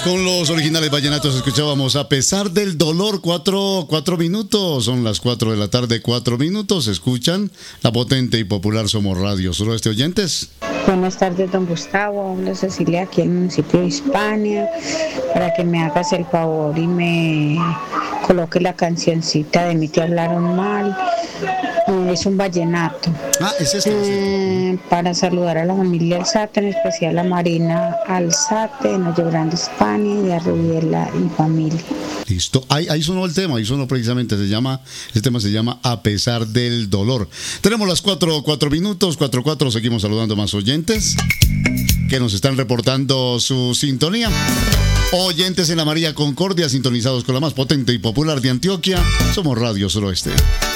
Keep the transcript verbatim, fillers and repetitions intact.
Con los originales vallenatos escuchábamos A pesar del dolor, cuatro, cuatro minutos, son las cuatro de la tarde, cuatro minutos, escuchan la potente y popular Somos Radio Suroeste. Oyentes. Buenas tardes, don Gustavo, habla Cecilia aquí en el municipio de Hispania, para que me hagas el favor y me coloque la cancioncita de mí te hablaron mal. Es un vallenato. Ah, es este. Eh, para saludar a la familia Alzate, en especial a Marina Alzate, en Hoyo Grande, España, y a Rubiela y familia. Listo, ahí, ahí sonó el tema, ahí sonó precisamente, se llama, este tema se llama A pesar del dolor. Tenemos las cuatro, cuatro minutos, cuatro, cuatro, seguimos saludando más oyentes que nos están reportando su sintonía. Oyentes en la María Concordia, sintonizados con la más potente y popular de Antioquia, Somos Radio Suroeste.